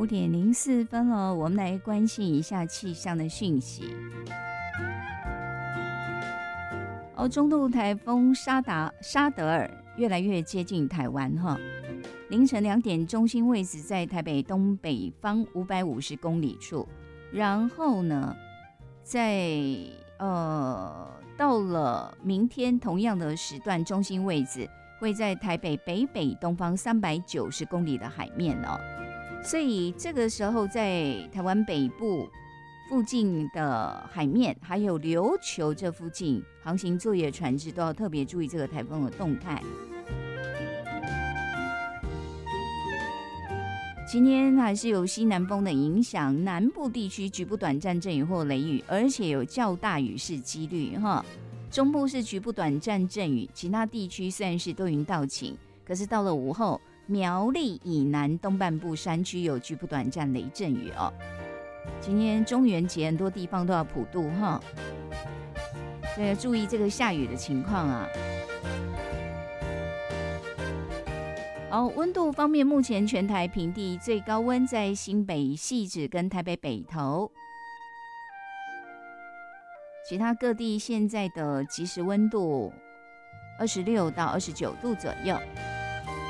5:04了，我们来关心一下气象的讯息。中度台风沙德尔越来越接近台湾哈。凌晨2点，中心位置在台北东北方550公里处，然后呢，到了明天同样的时段，中心位置会在台北北东方390公里的海面哦。所以这个时候在台湾北部附近的海面，还有琉球这附近航行作业船只都要特别注意这个台风的动态。今天还是有西南风的影响，南部地区局部短暂阵雨或雷雨，而且有较大雨势几率哈。中部是局部短暂阵雨，其他地区虽然是多云到晴，可是到了午后，苗栗以南东半部山区有局部短暂雷阵雨哦。今天中元节很多地方都要普渡哈，所以要注意这个下雨的情况啊。温度方面，目前全台平地最高温在新北汐止跟台北北投，其他各地现在的即时温度26到29度左右。